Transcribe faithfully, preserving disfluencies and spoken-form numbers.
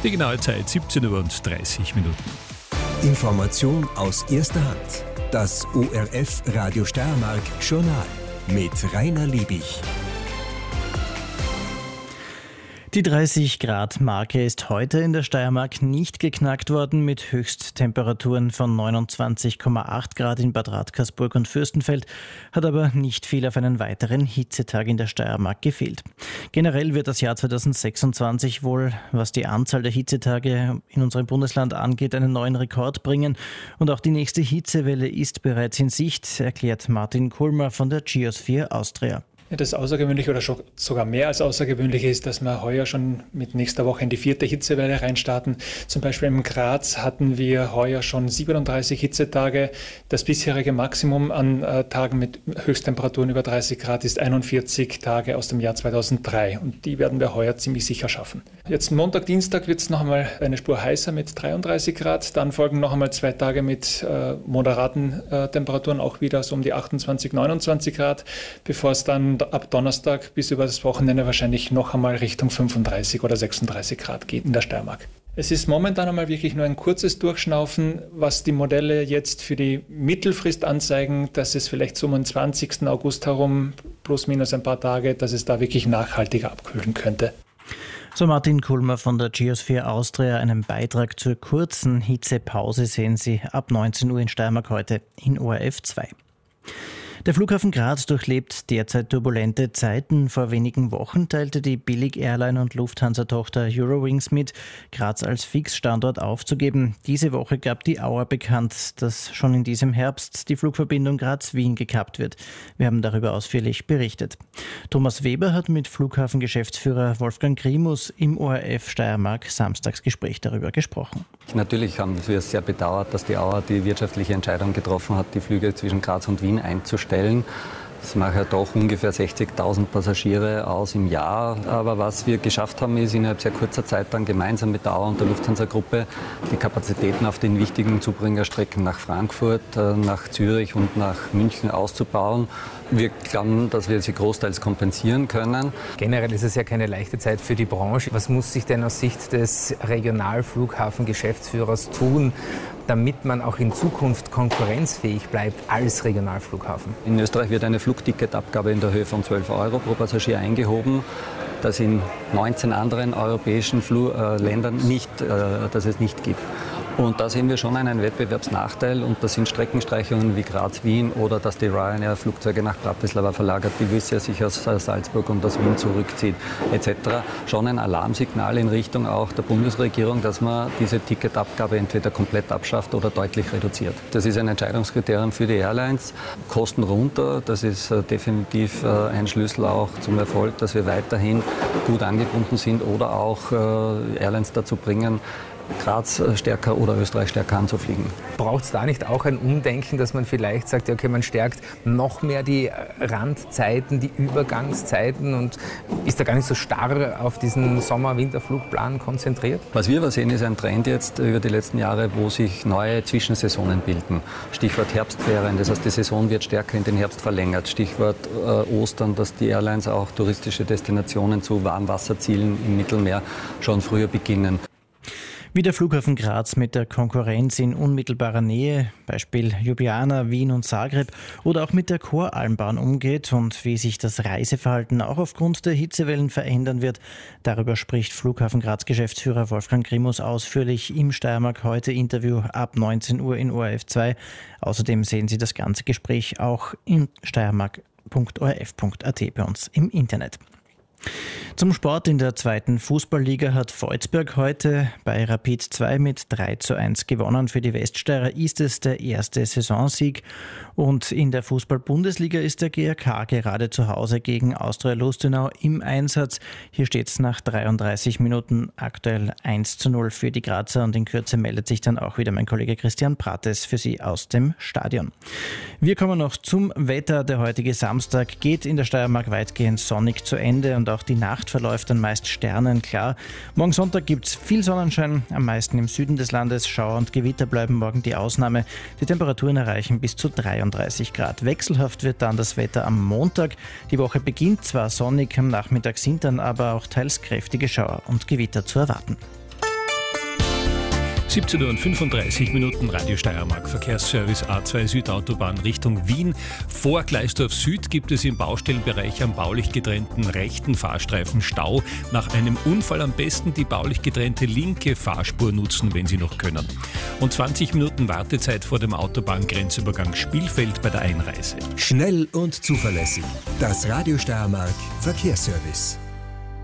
Die genaue Zeit siebzehn Uhr und dreißig Minuten. Information aus erster Hand. Das O R F Radio Steiermark Journal mit Rainer Liebig. Die dreißig Grad Marke ist heute in der Steiermark nicht geknackt worden, mit Höchsttemperaturen von neunundzwanzig Komma acht Grad in Bad Radkersburg und Fürstenfeld, hat aber nicht viel auf einen weiteren Hitzetag in der Steiermark gefehlt. Generell wird das Jahr zweitausendsechsundzwanzig wohl, was die Anzahl der Hitzetage in unserem Bundesland angeht, einen neuen Rekord bringen. Und auch die nächste Hitzewelle ist bereits in Sicht, erklärt Martin Kulmer von der Geosphere Austria. Ja, das Außergewöhnliche oder sogar mehr als Außergewöhnliche ist, dass wir heuer schon mit nächster Woche in die vierte Hitzewelle reinstarten. Zum Beispiel in Graz hatten wir heuer schon siebenunddreißig Hitzetage. Das bisherige Maximum an äh, Tagen mit Höchsttemperaturen über dreißig Grad ist einundvierzig Tage aus dem Jahr zweitausenddrei. Und die werden wir heuer ziemlich sicher schaffen. Jetzt Montag, Dienstag wird es noch einmal eine Spur heißer mit dreiunddreißig Grad. Dann folgen noch einmal zwei Tage mit äh, moderaten äh, Temperaturen, auch wieder so um die achtundzwanzig, neunundzwanzig Grad, bevor es dann ab Donnerstag bis über das Wochenende wahrscheinlich noch einmal Richtung fünfunddreißig oder sechsunddreißig Grad geht in der Steiermark. Es ist momentan einmal wirklich nur ein kurzes Durchschnaufen, was die Modelle jetzt für die Mittelfrist anzeigen, dass es vielleicht so um den zwanzigsten August herum, plus minus ein paar Tage, dass es da wirklich nachhaltiger abkühlen könnte. So Martin Kulmer von der Geosphere Austria. Einen Beitrag zur kurzen Hitzepause sehen Sie ab neunzehn Uhr in Steiermark heute in O R F zwei. Der Flughafen Graz durchlebt derzeit turbulente Zeiten. Vor wenigen Wochen teilte die Billig-Airline und Lufthansa-Tochter Eurowings mit, Graz als Fixstandort aufzugeben. Diese Woche gab die Auer bekannt, dass schon in diesem Herbst die Flugverbindung Graz-Wien gekappt wird. Wir haben darüber ausführlich berichtet. Thomas Weber hat mit Flughafengeschäftsführer Wolfgang Grimus im O R F Steiermark Samstagsgespräch darüber gesprochen. Natürlich haben wir es sehr bedauert, dass die Auer die wirtschaftliche Entscheidung getroffen hat, die Flüge zwischen Graz und Wien einzustellen. Das macht ja doch ungefähr sechzigtausend Passagiere aus im Jahr. Aber was wir geschafft haben, ist innerhalb sehr kurzer Zeit dann gemeinsam mit der Auer und der Lufthansa-Gruppe die Kapazitäten auf den wichtigen Zubringerstrecken nach Frankfurt, nach Zürich und nach München auszubauen. Wir glauben, dass wir sie großteils kompensieren können. Generell ist es ja keine leichte Zeit für die Branche. Was muss sich denn aus Sicht des Regionalflughafengeschäftsführers tun, damit man auch in Zukunft konkurrenzfähig bleibt als Regionalflughafen? In Österreich wird eine Flugticketabgabe in der Höhe von zwölf Euro pro Passagier eingehoben, das in neunzehn anderen europäischen Flu- äh, Ländern nicht, äh, dass es nicht gibt. Und da sehen wir schon einen Wettbewerbsnachteil, und das sind Streckenstreichungen wie Graz-Wien oder dass die Ryanair-Flugzeuge nach Bratislava verlagert, die Wizz sich aus Salzburg und aus Wien zurückzieht et cetera. Schon ein Alarmsignal in Richtung auch der Bundesregierung, dass man diese Ticketabgabe entweder komplett abschafft oder deutlich reduziert. Das ist ein Entscheidungskriterium für die Airlines. Kosten runter, das ist definitiv ein Schlüssel auch zum Erfolg, dass wir weiterhin gut angebunden sind oder auch Airlines dazu bringen, Graz stärker oder Österreich stärker anzufliegen. Braucht es da nicht auch ein Umdenken, dass man vielleicht sagt, okay, man stärkt noch mehr die Randzeiten, die Übergangszeiten und ist da gar nicht so starr auf diesen Sommer-Winterflugplan konzentriert? Was wir aber sehen, ist ein Trend jetzt über die letzten Jahre, wo sich neue Zwischensaisonen bilden. Stichwort Herbstferien, das heißt, die Saison wird stärker in den Herbst verlängert. Stichwort äh, Ostern, dass die Airlines auch touristische Destinationen zu Warmwasserzielen im Mittelmeer schon früher beginnen. Wie der Flughafen Graz mit der Konkurrenz in unmittelbarer Nähe, Beispiel Ljubljana, Wien und Zagreb, oder auch mit der Koralmbahn umgeht und wie sich das Reiseverhalten auch aufgrund der Hitzewellen verändern wird, darüber spricht Flughafen Graz-Geschäftsführer Wolfgang Grimus ausführlich im Steiermark heute Interview ab neunzehn Uhr in O R F zwei. Außerdem sehen Sie das ganze Gespräch auch in steiermark punkt o r f punkt a t bei uns im Internet. Zum Sport: In der zweiten Fußballliga hat Volzberg heute bei Rapid zwei mit drei zu eins gewonnen. Für die Weststeirer ist es der erste Saisonsieg. Und in der Fußball-Bundesliga ist der G R K gerade zu Hause gegen Austria Lustenau im Einsatz. Hier steht es nach dreiunddreißig Minuten aktuell eins zu null für die Grazer, und in Kürze meldet sich dann auch wieder mein Kollege Christian Prates für Sie aus dem Stadion. Wir kommen noch zum Wetter. Der heutige Samstag geht in der Steiermark weitgehend sonnig zu Ende und auch die Nacht verläuft dann meist sternenklar. Morgen Sonntag gibt es viel Sonnenschein, am meisten im Süden des Landes. Schauer und Gewitter bleiben morgen die Ausnahme. Die Temperaturen erreichen bis zu dreiunddreißig Grad. Wechselhaft wird dann das Wetter am Montag. Die Woche beginnt zwar sonnig, am Nachmittag sind dann aber auch teils kräftige Schauer und Gewitter zu erwarten. siebzehn Uhr und fünfunddreißig Minuten, Radio Steiermark, Verkehrsservice A zwei Südautobahn Richtung Wien. Vor Gleisdorf Süd gibt es im Baustellenbereich am baulich getrennten rechten Fahrstreifen Stau. Nach einem Unfall am besten die baulich getrennte linke Fahrspur nutzen, wenn Sie noch können. Und zwanzig Minuten Wartezeit vor dem Autobahngrenzübergang Spielfeld bei der Einreise. Schnell und zuverlässig. Das Radio Steiermark Verkehrsservice.